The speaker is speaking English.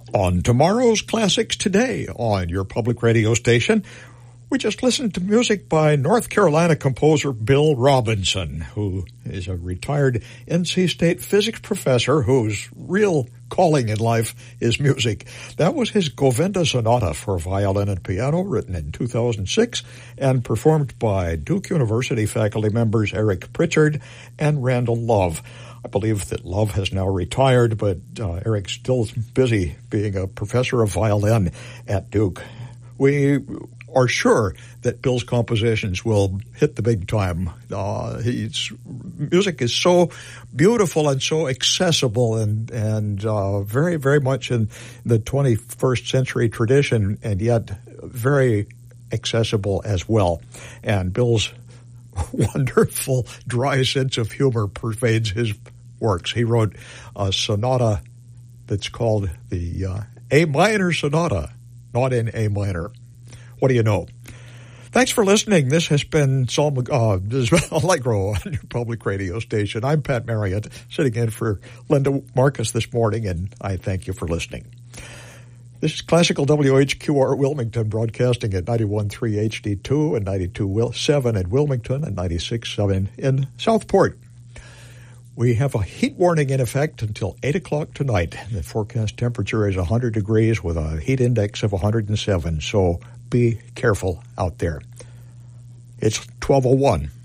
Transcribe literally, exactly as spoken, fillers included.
On tomorrow's Classics Today on your public radio station, we just listened to music by North Carolina composer Bill Robinson, who is a retired N C State physics professor whose real calling in life is music. That was his Govinda Sonata for violin and piano, written in two thousand six and performed by Duke University faculty members Eric Pritchard and Randall Love. I believe that Love has now retired, but uh, Eric's still busy being a professor of violin at Duke. We are sure that Bill's compositions will hit the big time. Uh, he's, music is so beautiful and so accessible and, and uh, very, very much in the twenty-first century tradition, and yet very accessible as well. And Bill's wonderful, dry sense of humor pervades his works. He wrote a sonata that's called the uh, A minor sonata, not in A minor. What do you know? Thanks for listening. This has been Saul uh, this is Allegro on your public radio station. I'm Pat Marriott, sitting in for Linda Marcus this morning, and I thank you for listening. This is Classical W H Q R Wilmington, broadcasting at ninety-one point three H D two and ninety-two point seven in Wilmington and ninety-six point seven in Southport. We have a heat warning in effect until eight o'clock tonight. The forecast temperature is one hundred degrees with a heat index of one hundred seven, so be careful out there. It's twelve oh one.